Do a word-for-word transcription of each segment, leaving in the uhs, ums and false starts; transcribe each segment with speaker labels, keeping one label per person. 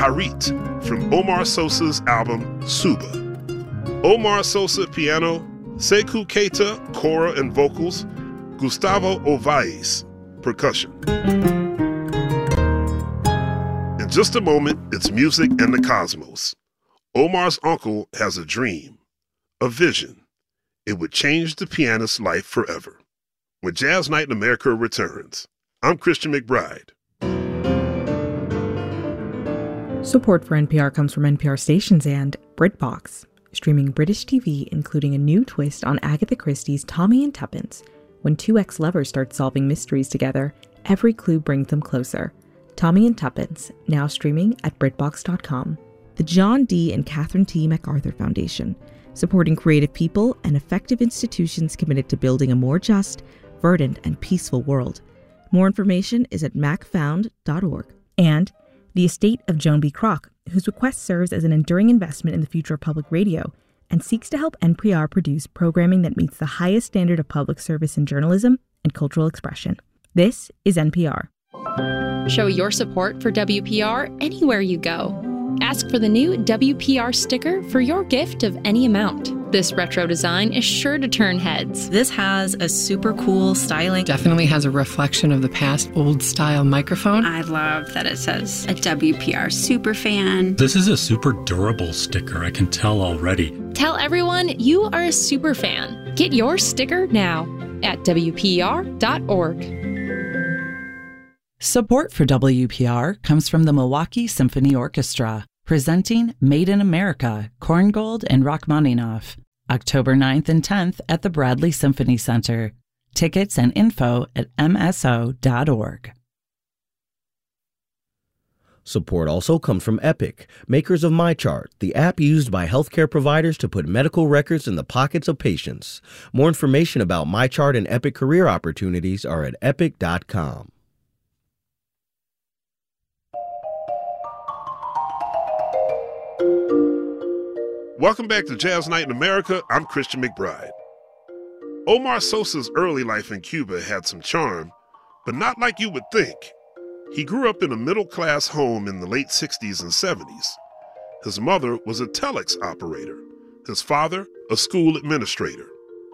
Speaker 1: Harit from Omar Sosa's album Suba. Omar Sosa piano, Sekou Keita kora and vocals, Gustavo Ovaes percussion. In just a moment, it's music and the cosmos. Omar's uncle has a dream, a vision. It would change the pianist's life forever. When Jazz Night in America returns, I'm Christian McBride.
Speaker 2: Support for N P R comes from N P R stations and BritBox, streaming British T V, including a new twist on Agatha Christie's Tommy and Tuppence. When two ex-lovers start solving mysteries together, every clue brings them closer. Tommy and Tuppence, now streaming at BritBox dot com. The John D. and Catherine T. MacArthur Foundation, supporting creative people and effective institutions committed to building a more just, verdant, and peaceful world. More information is at mac found dot org. And the estate of Joan B. Kroc, whose bequest serves as an enduring investment in the future of public radio and seeks to help N P R produce programming that meets the highest standard of public service in journalism and cultural expression. This is N P R.
Speaker 3: Show your support for W P R anywhere you go. Ask for the new W P R sticker for your gift of any amount. This retro design is sure to turn heads.
Speaker 4: This has a super cool styling.
Speaker 5: Definitely has a reflection of the past old-style microphone.
Speaker 6: I love that it says a W P R superfan.
Speaker 7: This is a super durable sticker, I can tell already.
Speaker 3: Tell everyone you are a super fan. Get your sticker now at W P R dot org.
Speaker 8: Support for W P R comes from the Milwaukee Symphony Orchestra, presenting Made in America, Korngold and Rachmaninoff, October ninth and tenth at the Bradley Symphony Center. Tickets and info at M S O dot org.
Speaker 9: Support also comes from Epic, makers of MyChart, the app used by healthcare providers to put medical records in the pockets of patients. More information about MyChart and Epic career opportunities are at epic dot com.
Speaker 1: Welcome back to Jazz Night in America. I'm Christian McBride. Omar Sosa's early life in Cuba had some charm, but not like you would think. He grew up in a middle-class home in the late sixties and seventies. His mother was a telex operator. His father, a school administrator.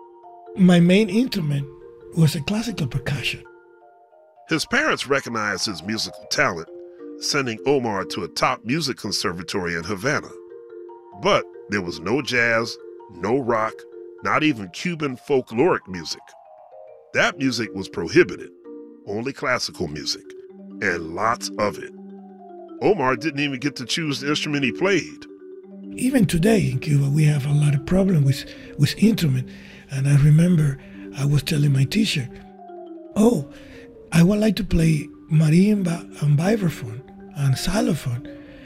Speaker 10: My main instrument was a classical percussion.
Speaker 1: His parents recognized his musical talent, sending Omar to a top music conservatory in Havana. But there was no jazz, no rock, not even Cuban folkloric music. That music was prohibited, only classical music, and lots of it. Omar didn't even get to choose the instrument he played.
Speaker 10: Even today in Cuba, we have a lot of problems with, with instrument. And I remember I was telling my teacher, oh, I would like to play marimba and vibraphone and xylophone.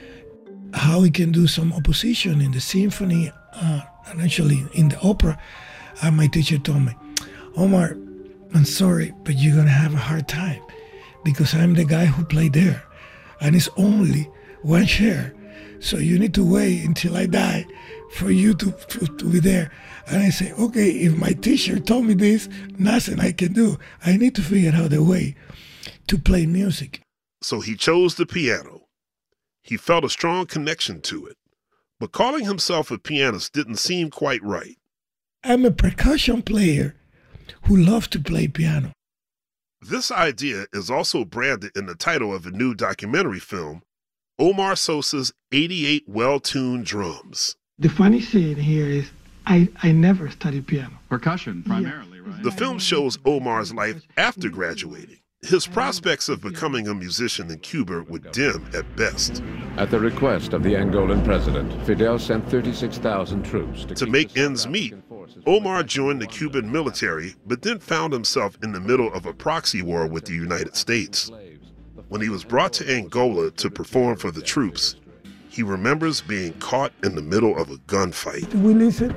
Speaker 10: How we can do some opposition in the symphony uh, and actually in the opera. And my teacher told me, Omar, I'm sorry, but you're going to have a hard time because I'm the guy who played there. And it's only one chair. So you need to wait until I die for you to, to, to be there. And I say, okay, if my teacher told me this, nothing I can do. I need to figure out a way to play music.
Speaker 1: So he chose the piano. He felt a strong connection to it, but calling himself a pianist didn't seem quite right.
Speaker 10: I'm a percussion player who loves to play piano.
Speaker 1: This idea is also branded in the title of a new documentary film, Omar Sosa's eighty-eight Well-Tuned Drums.
Speaker 10: The funny thing here is I, I never studied piano.
Speaker 11: Percussion, primarily, yeah. Right?
Speaker 1: The film shows Omar's life after graduating. His prospects of becoming a musician in Cuba were dim at best.
Speaker 12: At the request of the Angolan president, Fidel sent thirty-six thousand troops to,
Speaker 1: to make ends meet. Omar joined the Cuban military, but then found himself in the middle of a proxy war with the United States. When he was brought to Angola to perform for the troops, he remembers being caught in the middle of a gunfight.
Speaker 10: We listened.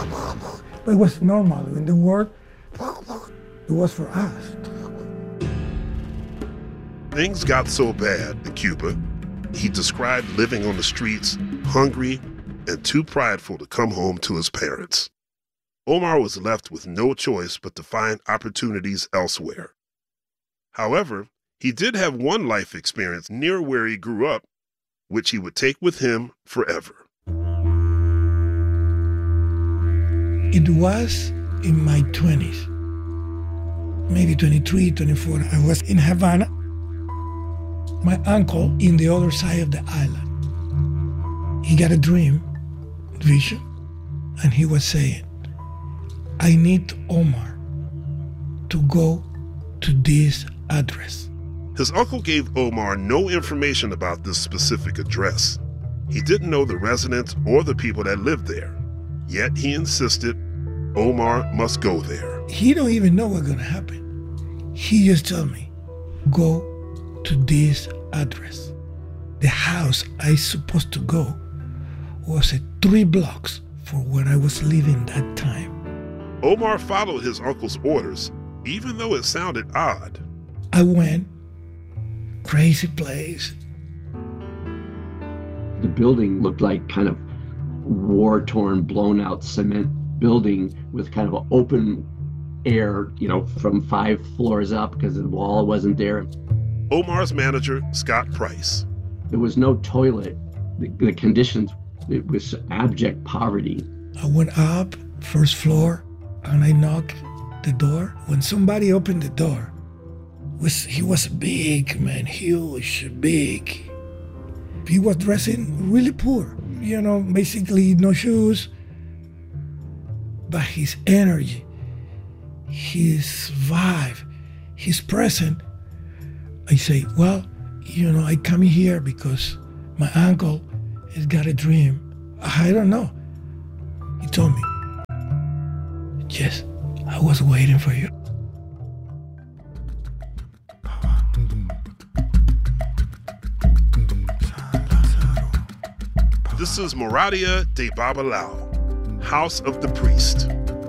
Speaker 10: It was normal. In the war, it was for us.
Speaker 1: Things got so bad in Cuba, he described living on the streets, hungry, and too prideful to come home to his parents. Omar was left with no choice but to find opportunities elsewhere. However, he did have one life experience near where he grew up which he would take with him forever.
Speaker 10: It was in my twenties, maybe twenty-three, twenty-four. I was in Havana. My uncle in the other side of the island, he got a dream, vision, and he was saying, I need Omar to go to this address.
Speaker 1: His uncle gave Omar no information about this specific address. He didn't know the residents or the people that lived there. Yet he insisted Omar must go there.
Speaker 10: He don't even know what's gonna happen. He just told me, go to this address. The house I supposed to go was at three blocks from where I was living that time.
Speaker 1: Omar followed his uncle's orders, even though it sounded odd.
Speaker 10: I went, crazy place.
Speaker 13: The building looked like kind of war-torn, blown-out cement building with kind of an open air, you know, from five floors up because the wall wasn't there.
Speaker 1: Omar's manager, Scott Price.
Speaker 13: There was no toilet. The, the conditions, it was abject poverty.
Speaker 10: I went up, first floor, and I knocked the door. When somebody opened the door, was he was big, man, huge, big. He was dressing really poor, you know, basically no shoes. But his energy, his vibe, his presence, I say, well, you know, I come here because my uncle has got a dream. I don't know. He told me, yes, I was waiting for you.
Speaker 1: This is Moradia de Babalao, House of the Priest.